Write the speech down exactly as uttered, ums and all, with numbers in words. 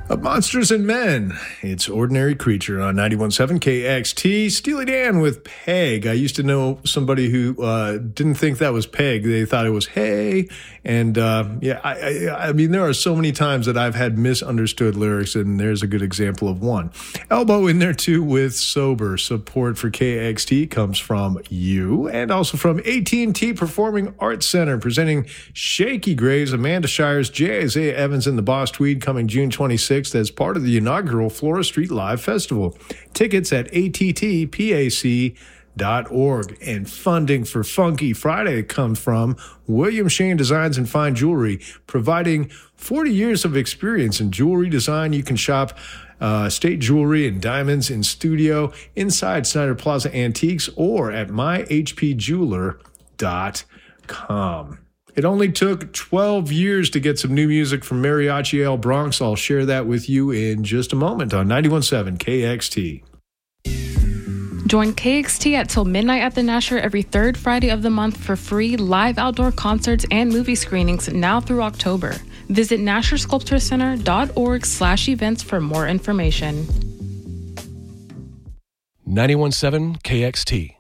Of Monsters and Men, it's Ordinary Creature on ninety-one point seven K X T. Steely Dan with Peg. I used to know somebody who uh, didn't think that was Peg. They thought it was Hey. And uh, yeah, I, I, I mean, there are so many times that I've had misunderstood lyrics, and there's a good example of one. Elbow in there too with Sober. Support for K X T comes from you and also from A T and T Performing Arts Center, presenting Shaky Graves, Amanda Shires, J. Isaiah Evans, and the Boss Tweed coming June twenty-sixth as part of the inaugural Flora Street Live Festival. Tickets at A T T pac dot org. And funding for Funky Friday comes from William Shane Designs and Fine Jewelry, providing forty years of experience in jewelry design. You can shop uh, State Jewelry and Diamonds in Studio inside Snyder Plaza Antiques or at my h p jeweler dot com. It only took twelve years to get some new music from Mariachi El Bronx. I'll share that with you in just a moment on ninety-one point seven K X T. Join K X T at till midnight at the Nasher every third Friday of the month for free live outdoor concerts and movie screenings now through October. Visit nasher sculpture center dot org slash events for more information. ninety-one point seven K X T.